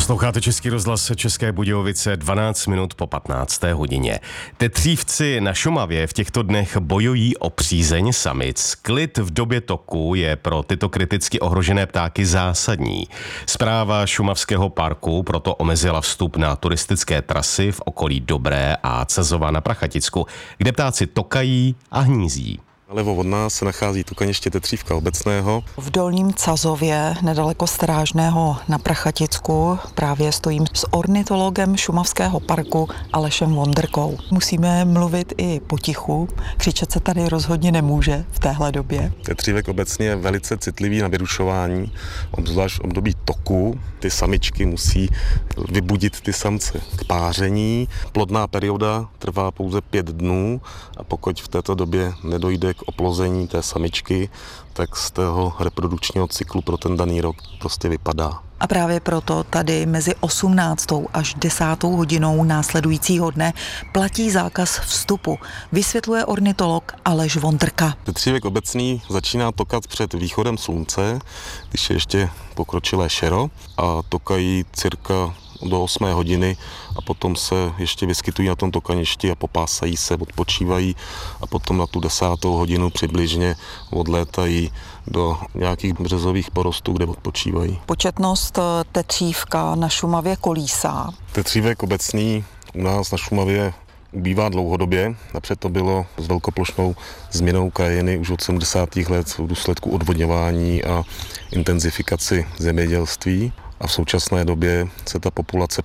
Posloucháte Český rozhlas České Budějovice 12 minut po 15. hodině. Tetřívci na Šumavě v těchto dnech bojují o přízeň samic. Klid v době toku je pro tyto kriticky ohrožené ptáky zásadní. Správa Šumavského parku proto omezila vstup na turistické trasy v okolí Dobré a Cazova na Prachaticku, kde ptáci tokají a hnízí. Nalevo od nás se nachází tukaniště tetřívka obecného. V Dolním Cazově, nedaleko Strážného na Prachaticku, právě stojím s ornitologem Šumavského parku Alešem Vondrkou. Musíme mluvit i potichu, křičet se tady rozhodně nemůže v téhle době. Tetřívek obecně je velice citlivý na vyrušování, obzvlášť v období toku. Ty samičky musí vybudit ty samce k páření. Plodná perioda trvá pouze 5 dnů a pokud v této době nedojde k oplození té samičky, tak z toho reprodukčního cyklu pro ten daný rok prostě vypadá. A právě proto tady mezi 18. až 10. hodinou následujícího dne platí zákaz vstupu, vysvětluje ornitolog Aleš Vondrka. Tetřívek obecný začíná tokat před východem slunce, když je ještě pokročilé šero, a tokají cirka do 8 hodiny a potom se ještě vyskytují na tom tokaništi a popásají se, odpočívají a potom na tu 10. hodinu přibližně odlétají do nějakých březových porostů, kde odpočívají. Početnost tetřívka na Šumavě kolísá. Tetřívek obecný u nás na Šumavě ubývá dlouhodobě. Napřed to bylo s velkoplošnou změnou krajiny už od 70. let v důsledku odvodňování a intenzifikaci zemědělství. A v současné době se ta populace